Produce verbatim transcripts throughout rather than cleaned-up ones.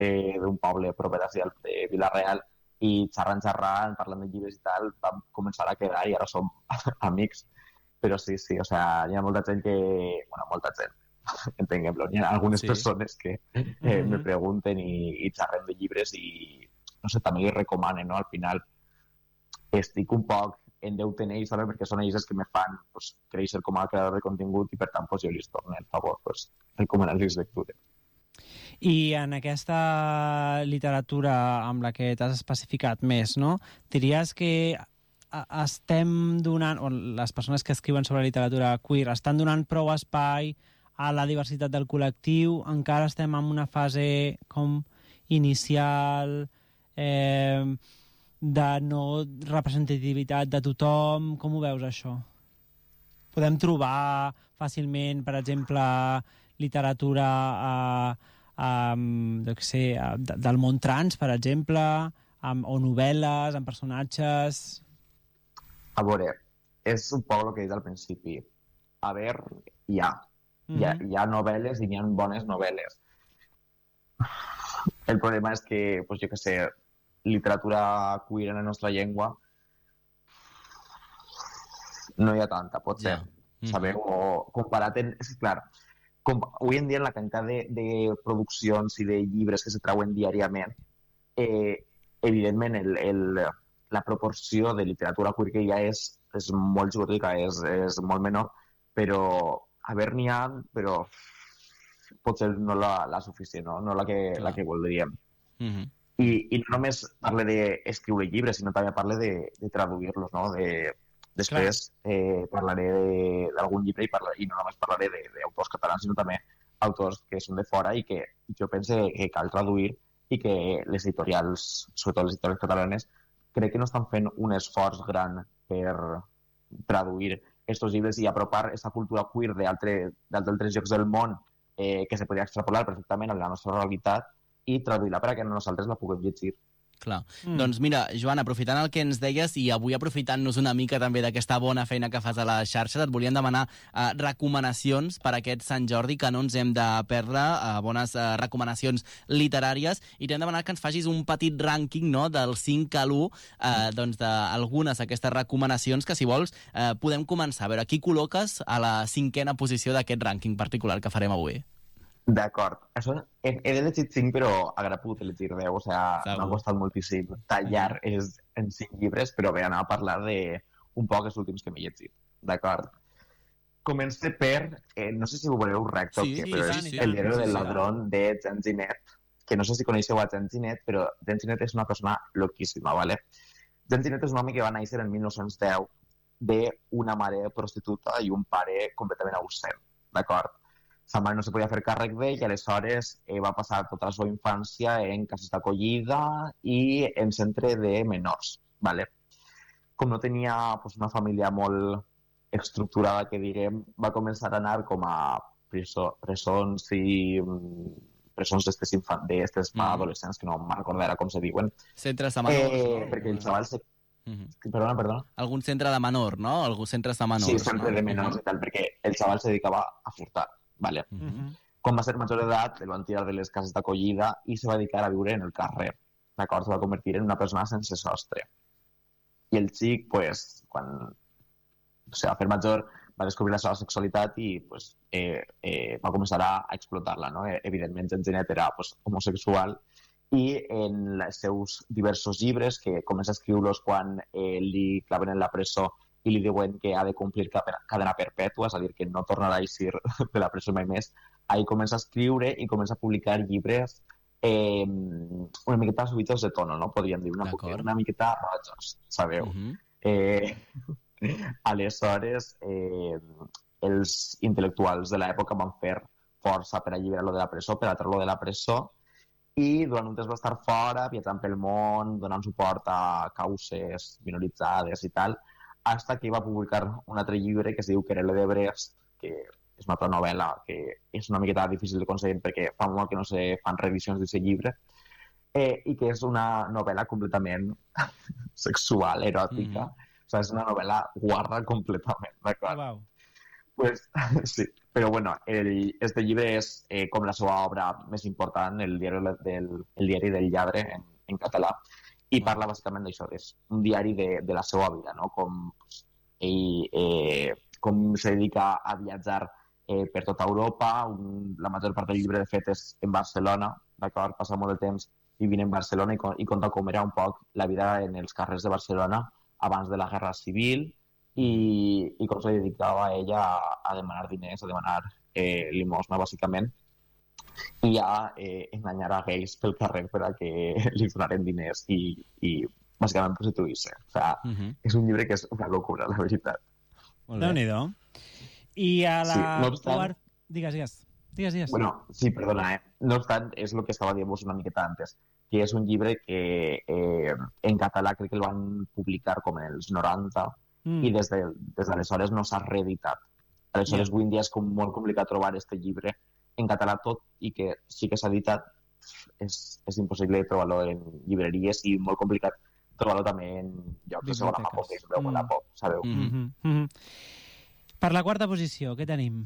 eh, d'un poble proper d'ací de Vila-real, i xerrant, xerrant, parlant de llibres i tal, vam començar a quedar i ara som amics. Però sí, sí, o sea, hi ha molta gent que... Bueno, molta gent, entenguem-lo. Hi ha algunes sí. persones que eh, mm-hmm. me pregunten i, i xerrem de llibres i, no sé, també li recomanen, no? Al final estic un poc en deute en ells, també, perquè són ells els que me fan pues, créixer com a creador de contingut i per tant pues, jo els torno el favor pues, recomanar-los lectura. I en aquesta literatura amb la que t'has especificat més, no? Diries que estem donant, o les persones que escriuen sobre literatura queer, estan donant prou espai a la diversitat del col·lectiu? Encara estem en una fase com inicial eh, de no representativitat de tothom? Com ho veus, això? Podem trobar fàcilment, per exemple, literatura eh, Um, jo què sé, uh, del món trans, per exemple, um, o novel·les amb personatges... A veure, és un poc el que he dit al principi. A veure, hi ha. Mm-hmm. Hi ha, hi ha novel·les i hi ha bones novel·les. El problema és que, pues, jo què sé, literatura queer en la nostra llengua no hi ha tanta, pot ser. Yeah. Mm-hmm. Sabeu? O comparat en... És clar, com avui en dia en la quantitat de, de produccions i de llibres que se trauen diàriament, eh, evidentment el, el, la proporció de literatura queer que hi ha és, és molt xicoteta, és, és molt menor, però a veure, n'hi ha, però potser no la, la suficient, no, no la, que, la que voldríem. Mm-hmm. I, I no només parle d'escriure llibres, sinó també parle de, de traduir-los, no? De, Després eh, parlaré d'algun llibre i, parlaré, i no només parlaré d'autors catalans, sinó també autors que són de fora i que jo penso que cal traduir i que les editorials, sobretot les editorials catalanes, crec que no estan fent un esforç gran per traduir aquests llibres i apropar aquesta cultura queer d'altres llocs del món eh, que se podria extrapolar perfectament a la nostra realitat i traduir-la perquè nosaltres la puguem llegir. Clar. Mm. Doncs mira, Joan, aprofitant el que ens deies i avui aprofitant-nos una mica també d'aquesta bona feina que fas a les xarxes, et volíem demanar uh, recomanacions per a aquest Sant Jordi, que no ens hem de perdre, uh, bones uh, recomanacions literàries, i t'hem demanat que ens facis un petit rànquing, no?, del cinc a l'u, uh, doncs d'algunes d'aquestes recomanacions que, si vols, uh, podem començar. A veure, qui col·loques a la cinquena posició d'aquest rànquing particular que farem avui? D'acord. Això he, he llegit cinc, però ha graput llegir deu, o sigui, m'ha costat moltíssim tallar és, en cinc llibres, però bé, anar a parlar d'un poc els últims que m'he llegit. D'acord. Començo per, eh, no sé si ho voleu recte sí, o què, sí, però sí, és sí, El diario sí, del ladrón sí, de Jean Genet, que no sé si coneixeu a Jean Genet, però Jean Genet és una persona loquíssima, ¿vale? Jean Genet és un home que va néixer en mil nou-cents deu d'una mare prostituta i un pare completament ausent, d'acord? Sa mare no se podia fer càrrec d'ell i aleshores eh, va passar tota la seva infància en cases d'acollida i en centre de menors. ¿Vale? Com no tenia pues, una família molt estructurada, que diguem, va començar a anar com a preso, presons i presons d'estes infant, mm. adolescents, que no me'n recordarà com se diuen. Centres de menors. Eh, no? Perquè el xaval se... Mm-hmm. Perdona, perdona. Algun centre de menor, no? Algun centres de menors. Sí, centre no? de menors i tal, perquè el xaval se dedicava a furtar. Vale. Uh-huh. Quan va ser major d'edat, el van tirar de les cases d'acollida i se va dedicar a viure en el carrer. D'acord? Se va convertir en una persona sense sostre. I el xic, pues, quan o sigui, va fer major, va descobrir la seva sexualitat i pues, eh, eh, va començar a, a explotar-la. No? Eh, evidentment, en Genet era pues, homosexual i en els seus diversos llibres, que comença a escriure-los quan eh, li claven en la presó i li diuen que ha de complir cadena perpètua, és a dir, que no tornarà a eixir de la presó mai més. Ahí comença a escriure i comença a publicar llibres eh, una miqueta subitos de tono, no? Podríem dir, una, una miqueta rojos, sabeu? Uh-huh. eh, aleshores, eh, els intel·lectuals de l'època van fer força per alliberar-lo de la presó, per atraure-lo de la presó, i durant un temps va estar fora, viatjant pel món, donant suport a causes minoritzades i tal, hasta que va publicar un altre llibre que es diu Querelle de Brest, que és una altra novel·la que és una miqueta difícil de conseguir perquè fa molt que no se fan revisions d'aquest llibre, eh, i que és una novel·la completament sexual, eròtica. Mm-hmm. O sigui, és una novel·la guarra completament, d'acord? Wow. Pues, sí. Però, bueno, el, este llibre és eh, com la seva obra més important, el diari del, el diari del lladre en, en català, i parla bàsicament d'això, és un diari de, de la seva vida, no? Com ell eh, com se dedica a viatjar eh, per tota Europa. Un, la major part del llibre, de fet, és en Barcelona, d'acord? Passa molt de temps vivint en Barcelona i, i conta com era un poc la vida en els carrers de Barcelona abans de la Guerra Civil i, i com se dedicava a ella a, a demanar diners, a demanar eh, limosna, bàsicament, i a eh, enganyar a gais pel carrer per a que li donaren diners i, i bàsicament prostituir-se. O sea, uh -huh. És un llibre que és una locura, la veritat. Déu-n'hi-do. I a la... Sí, no obstant... quart... Digues, digues. Digues, digues. Bueno, sí, perdona, eh? No obstant, és el que estava dient-vos una miqueta antes, que és un llibre que eh, en català crec que el van publicar com en els noranta mm. i des de, des d'aleshores no s'ha reeditat. Aleshores, yeah. avui en dia és com molt complicat trobar aquest llibre en català, tot i que sí que s'ha editat, és, és impossible trobar-lo en llibreries i molt complicat trobar-lo també en llocs de segona mà pop, que és veu mm. pop, sabeu? Mm -hmm. Mm -hmm. Per la quarta posició, què tenim?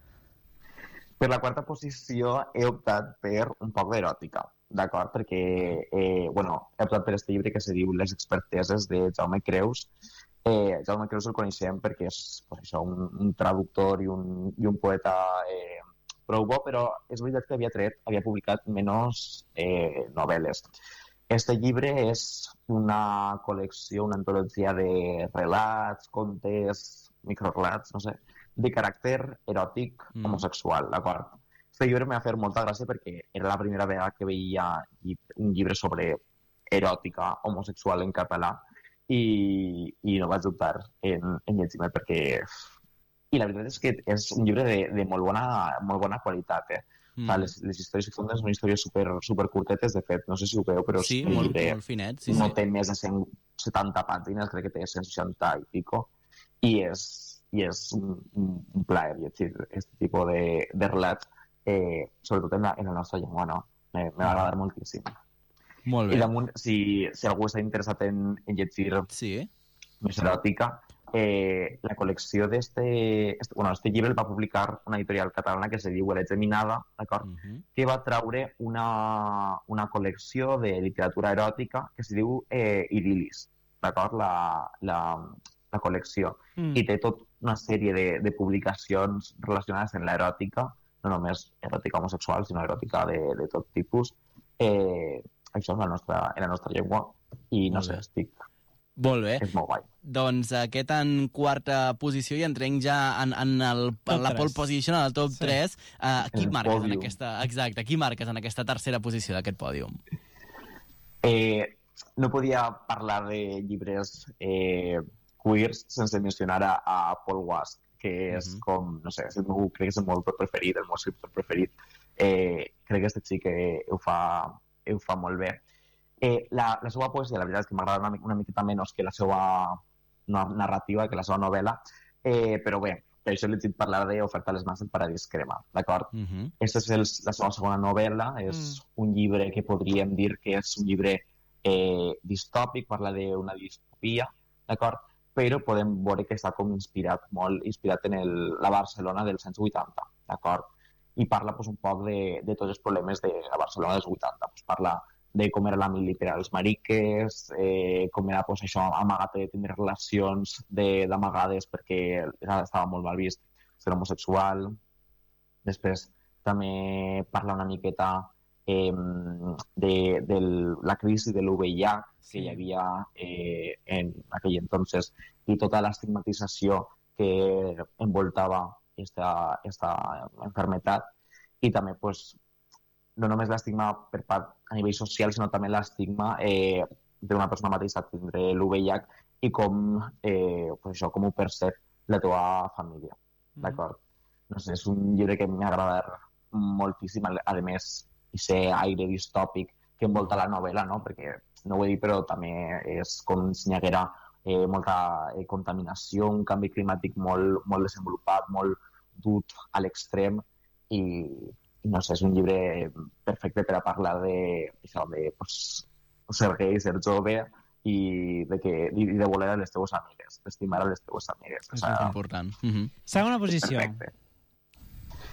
Per la quarta posició he optat per un poc d'eròtica, d'acord? Perquè, eh, bueno, he optat per aquest llibre que se diu Les experteses de Jaume Creus. Eh, Jaume Creus el coneixem perquè és pues, això, un, un traductor i un, i un poeta eh, prou bo, però és veritat que havia tret, havia publicat menys eh, novel·les. Este llibre és una col·lecció, una antologia de relats, contes, microrelats, no sé, de caràcter eròtic mm. homosexual, d'acord? Este llibre m'ha fet molta gràcia perquè era la primera vegada que veia un llibre sobre eròtica homosexual en català i, i no vaig dubtar en, en llegir-me perquè... I la veritat és que és un llibre de, de molt, bona, molt bona qualitat, eh? Mm. O sigui, les, les històries que són són històries super, super curtetes, de fet, no sé si ho veu, però sí, és un molt, llibre molt finet, sí, no sí. té més de cent setanta pàgines, crec que té cent seixanta i pico, i és, i és un, un, un plaer llegir aquest tipus de, de relats, eh, sobretot en la, en la nostra llengua, no? Me, me va agradar moltíssim. Molt bé. I damunt, si, si algú està interessat en, en llegir sí. més eròtica, eh, la col·lecció d'este... Este, bueno, este llibre el va publicar una editorial catalana que se diu Heretge Minada, d'acord? Uh -huh. Que va traure una, una col·lecció de literatura eròtica que se diu eh, Idil·lis, d'acord? La, la, la col·lecció. Mm. I té tota una sèrie de, de publicacions relacionades amb l'eròtica, no només eròtica homosexual, sinó eròtica de, de tot tipus. Eh, això és la nostra, en la nostra llengua. I no molt sé, bé. estic... Molt bé. És molt guai. Doncs aquest en quarta posició i entrem ja en, en, el, en la pole position, en el top sí. tres. Uh, qui el marques pòdium. en aquesta... Exacte, qui marques en aquesta tercera posició d'aquest pòdium? Eh, no podia parlar de llibres eh, queers sense mencionar a, a Paul Wask, que és uh -huh. com, no sé, és el meu, crec que és el meu autor preferit, el meu escriptor preferit. Eh, crec que aquest xic eh, ho, fa, ho fa molt bé. Eh, la, la seva poesia, la veritat és que m'agrada una, una miqueta menys que la seva narrativa, que la seva novel·la, eh, però bé, per això he llegit parlar d'Oferta a les mans del paradís crema, d'acord? Uh -huh. Aquesta és el, la seva segona novel·la, és mm. un llibre que podríem dir que és un llibre eh, distòpic, parla d'una distopia, d'acord? Però podem veure que està com inspirat, molt inspirat en el, la Barcelona dels anys vuitanta, d'acord? I parla pues, un poc de, de tots els problemes de la Barcelona dels vuitanta, pues, parla de com era la mili per als mariques, eh, com era pues, això, amagat de tenir relacions d'amagades perquè estava molt mal vist ser homosexual. Després també parla una miqueta eh, de, de la crisi de l'U V I H que hi havia eh, en aquell entonces i tota l'estigmatització que envoltava esta, esta enfermetat i també pues, no només l'estigma per part a nivell social, sinó també l'estigma eh, d'una persona mateixa tindre l'U V I H i com, eh, pues això, com ho percep la teva família. Mm. D'acord? No sé, és un llibre que m'ha agradat moltíssim, a més, i ser aire distòpic que envolta la novel·la, no? Perquè, no ho he dit, però també és com si hi haguera eh, molta eh, contaminació, un canvi climàtic molt, molt desenvolupat, molt dut a l'extrem i no sé, és un llibre perfecte per a parlar de, això, de pues, ser gay, ser jove i de, que, i de voler a les teves amigues, d'estimar a les teves amigues. És o sea, important. Uh -huh. Segona posició. Perfecte.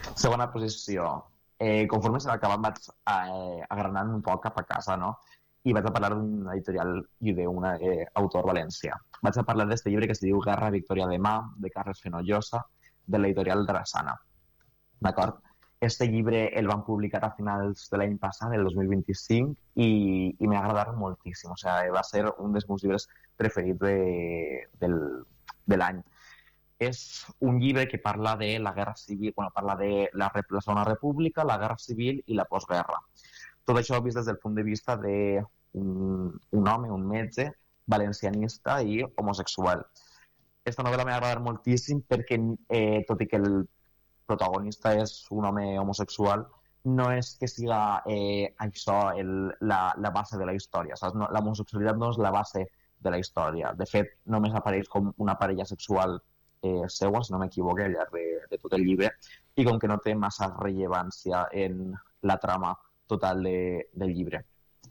Segona posició. Eh, conforme se l'acabant vaig eh, agranant un poc cap a casa, no? I vaig a parlar d'un editorial i d'un eh, autor valencià. Vaig a parlar d'aquest llibre que es diu Guerra Victòria demà, de Carles Fenollosa, de l'editorial Drassana. D'acord? Este llibre el van publicar a finals de l'any passat, el dos mil vint-i-cinc, i, i m'ha agradat moltíssim. O sigui, va ser un dels meus llibres preferits de, del, de l'any. És un llibre que parla de la guerra civil, bueno, parla de la, la Segona República, la guerra civil i la postguerra. Tot això vist des del punt de vista d'un un home, un metge, valencianista i homosexual. Esta novel·la m'ha agradat moltíssim perquè, eh, tot i que el protagonista és un home homosexual, no és que siga eh, això el, la, la base de la història. Saps? No, l'homosexualitat no és la base de la història. De fet, només apareix com una parella sexual eh, seua, si no m'equivoco, al llarg de, de tot el llibre, i com que no té massa rellevància en la trama total de, del llibre.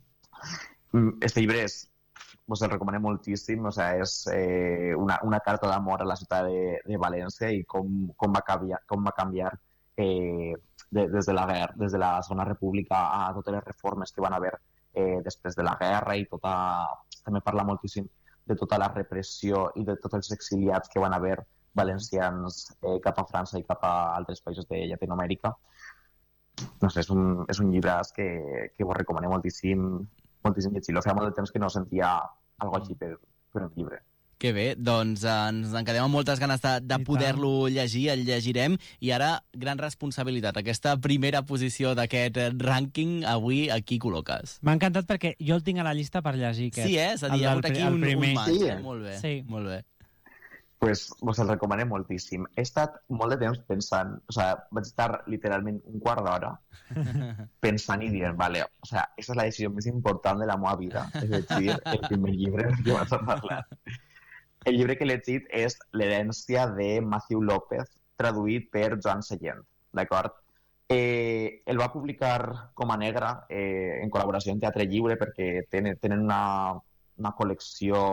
Este llibre és, us el recomanem moltíssim, o sigui, és eh, una, una carta d'amor a la ciutat de, de València i com, com va canviar, com va canviar eh, de, des de la guerra, des de la Segona República a totes les reformes que van haver eh, després de la guerra, i tota, també parla moltíssim de tota la repressió i de tots els exiliats que van haver valencians eh, cap a França i cap a altres països de Llatinoamèrica. No sé, és un, és un llibre que, que vos recomanem moltíssim, moltíssim llegir-lo. Feia molt de temps que no sentia algo així per, per un llibre. Que bé, doncs eh, ens en quedem amb moltes ganes de, de poder-lo llegir, el llegirem, i ara, gran responsabilitat. Aquesta primera posició d'aquest rànquing, avui, aquí col·loques. M'ha encantat perquè jo el tinc a la llista per llegir. Aquest. Sí, eh? És a dir, hi ha hagut aquí un, un match. Sí. Eh? Molt bé, sí. molt bé. Pues vos el recomanem moltíssim. He estat molt de temps pensant, o sea, vaig estar literalment un quart d'hora pensant i dient, vale, o sea, aquesta és la decisió més important de la meva vida, és llegir el primer llibre que vaig a parlar. El llibre que he llegit és L'herència de Matthew López, traduït per Joan Sallent, d'acord? Eh, el va publicar Coma Negra eh, en col·laboració amb Teatre Lliure perquè tenen, tenen una, una col·lecció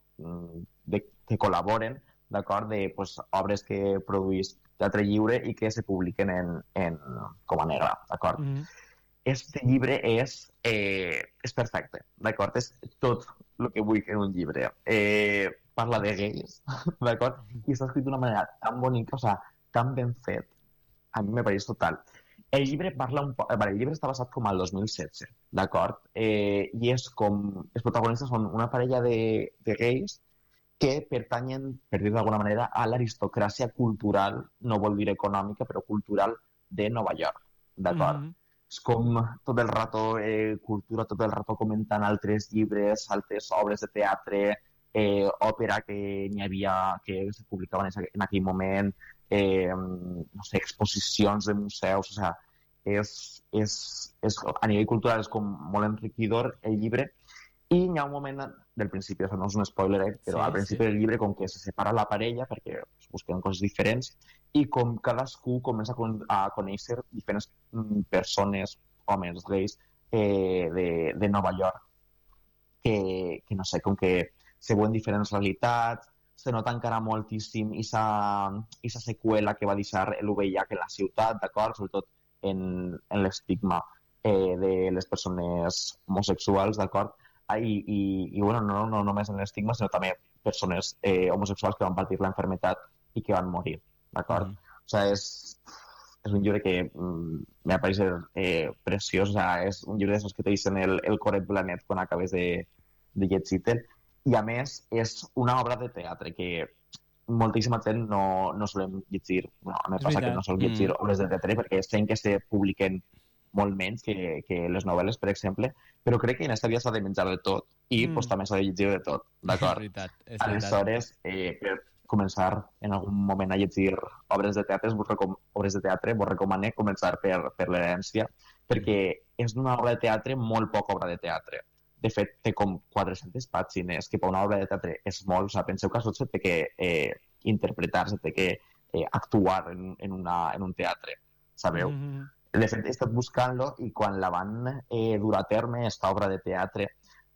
de, que col·laboren, d'acord, de pues, obres que produís Teatre Lliure i que se publiquen en, en Coma Negra, d'acord? Mm-hmm. Este llibre és, eh, és perfecte, d'acord? És tot el que vull en un llibre. Eh, parla de gais, d'acord? I està escrit d'una manera tan bonica, o sigui, tan ben fet, a mi me pareix total. El llibre parla un poc... Vale, el llibre està basat com al dos mil setze, d'acord? Eh, I és com... Els protagonistes són una parella de, de gais que pertanyen, per dir d'alguna manera, a l'aristocràcia cultural, no vol dir econòmica, però cultural, de Nova York, d'acord? Mm-hmm. És com tot el rato eh, cultura, tot el rato comentant altres llibres, altres obres de teatre, eh, òpera que n'hi havia, que se publicaven en aquell moment, eh, no sé, exposicions de museus, o sigui, és, és, és, a nivell cultural és com molt enriquidor el llibre. I hi ha un moment del principi, això no és un spoiler, eh, però sí, al principi sí. del llibre com que se separa la parella perquè es busquen coses diferents i com cadascú comença a, con a conèixer diferents persones, homes, gais, eh, de, de Nova York, que, que no sé, com que se veuen diferents realitats, se nota encara moltíssim aquesta seqüela que va deixar l'U V I H en la ciutat, d'acord? Sobretot en, en l'estigma eh, de les persones homosexuals, d'acord? I, i, i bueno, no, no només en l'estigma, sinó també persones eh, homosexuals que van patir la enfermetat i que van morir, d'acord? Mm. O sigui, és, és un llibre que mm, m'ha pareixer eh, preciós, o sigui, és un llibre d'aquests que te deixen el, el coret blanet quan acabes de, de llegir-te'l, i a més és una obra de teatre que moltíssima gent no, no solem llegir, bueno, a mi passa que no sol llegir mm. obres de teatre perquè sent que se publiquen molt menys que, que les novel·les, per exemple, però crec que en aquesta vida s'ha de menjar de tot i mm. pues, també s'ha de llegir de tot, d'acord? Aleshores, eh, per començar en algun moment a llegir obres de teatre, vos recom obres de teatre, vos recomano començar per, per l'herència, perquè és una obra de teatre molt poca obra de teatre. De fet, té com quatre-centes pàgines, que per una obra de teatre és molt, o sigui, penseu que això se té que eh, interpretar, se té que eh, actuar en, en, una, en un teatre, sabeu? Mm-hmm. De fet, he estat buscant-lo i quan la van eh, dur a terme, aquesta obra de teatre,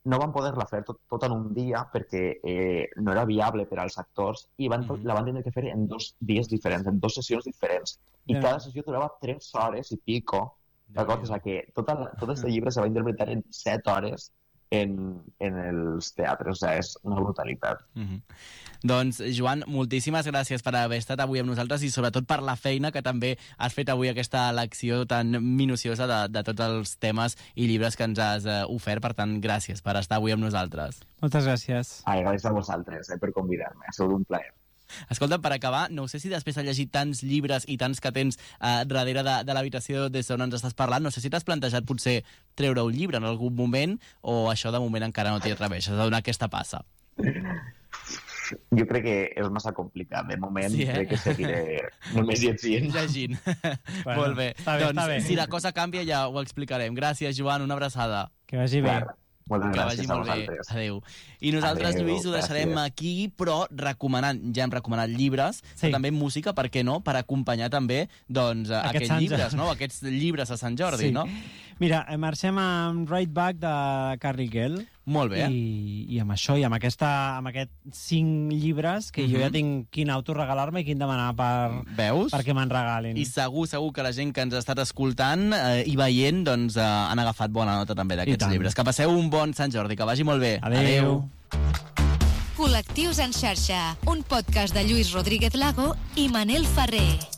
no van poder-la fer tot, tot en un dia perquè eh, no era viable per als actors i van, mm-hmm. la van tenir que fer en dos dies diferents, en dues sessions diferents. I yeah. cada sessió durava tres hores i pico. D'acord? O sigui que tot, el, tot este llibre se va interpretar en set hores en, en els teatres. O sigui, és una brutalitat. Mm-hmm. Doncs, Joan, moltíssimes gràcies per haver estat avui amb nosaltres i sobretot per la feina que també has fet avui, aquesta elecció tan minuciosa de, de tots els temes i llibres que ens has uh, ofert. Per tant, gràcies per estar avui amb nosaltres. Moltes gràcies. Ai, gràcies a vosaltres eh, per convidar-me. Ha sigut un plaer. Escolta, per acabar, no sé si després de llegir tants llibres i tants que tens eh, darrere de, de l'habitació des d'on ens estàs parlant, no sé si t'has plantejat potser treure un llibre en algun moment o això de moment encara no t'hi atreveixes a donar aquesta passa. Jo crec que és massa complicat. De moment sí, eh? crec que seguiré només llegint. Llegint. Bueno, molt bé. Està bé, doncs, està bé. Si la cosa canvia ja ho explicarem. Gràcies, Joan, una abraçada. Que vagi bé. Clar. Moltes que gràcies vagi molt bé. Adéu. I nosaltres, Adéu, Lluís, ho deixarem gràcies. aquí, però recomanant, ja hem recomanat llibres, sí. però també música, per què no?, per acompanyar també doncs, aquests Sant llibres, no? Aquests llibres a Sant Jordi, sí. no? Mira, marxem amb Right Back de Carrie Gell. Molt bé. I, i amb això, i amb, aquesta, amb aquests cinc llibres, que uh-huh. jo ja tinc quin auto regalar-me i quin demanar per, Veus? perquè me'n regalin. I segur, segur que la gent que ens ha estat escoltant eh, i veient doncs, eh, han agafat bona nota també d'aquests llibres. Que passeu un bon Sant Jordi, que vagi molt bé. Adéu. Adéu. Col·lectius en xarxa, un podcast de Lluís Rodríguez Lago i Manel Ferrer.